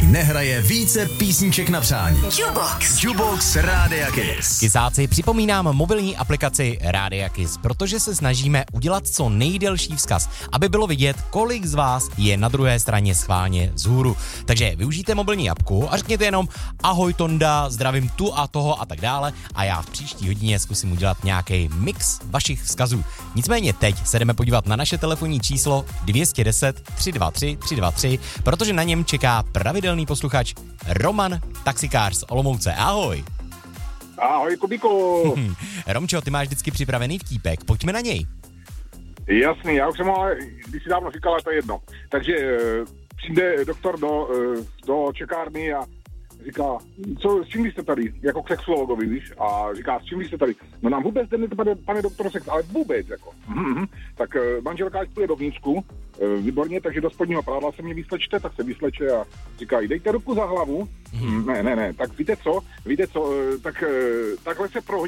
nehraje více písniček na přání. Jukebox Rádia Kiss. Kysáci, připomínám mobilní aplikaci Rádia Kiss, protože se snažíme udělat co nejdelší vzkaz, aby bylo vidět, kolik z vás je na druhé straně schválně vzhůru. Takže využijte mobilní apku a řekněte jenom ahoj Tonda, zdravím tu a toho a tak dále a já v příští hodině zkusím udělat nějaký mix vašich vzkazů. Nicméně teď se jdeme podívat na naše telefonní číslo 210 323 323, protože na něm čeká pravidelný posluchač Roman, taxikář z Olomouce. Ahoj. Ahoj, Kubíku. Romčo, ty máš vždycky připravený vtípek, pojďme na něj. Jasný, já už jsem ale, když si dávno říkal, to je jedno. Takže přijde doktor do čekárny a říká, s čím vy jste tady, jako k sexuologovi, víš? A říká, s čím vy jste tady? No nám vůbec jde, pane doktor, sex, ale vůbec, jako. Tak manželka půjde do vnitřku, výborně, takže do spodního prádla se mě vyslečte, tak se vysleče a říká, dejte ruku za hlavu. Ne, tak víte co, tak takhle se prohoní